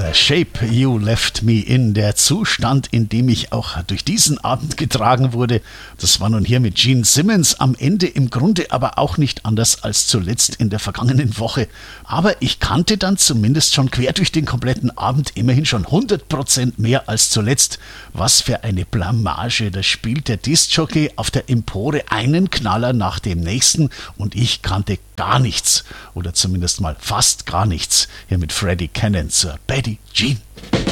The Shape You Left Me In, der Zustand, in dem ich auch durch diesen Abend getragen wurde. Das war nun hier mit Gene Simmons, am Ende im Grunde aber auch nicht anders als zuletzt in der vergangenen Woche. Aber ich kannte dann zumindest schon quer durch den kompletten Abend immerhin schon 100% mehr als zuletzt. Was für eine Blamage, da spielt der Diskjockey auf der Empore einen Knaller nach dem nächsten und ich kannte gar nichts oder zumindest mal fast gar nichts hier mit Freddie Cannon zur Betty Jean.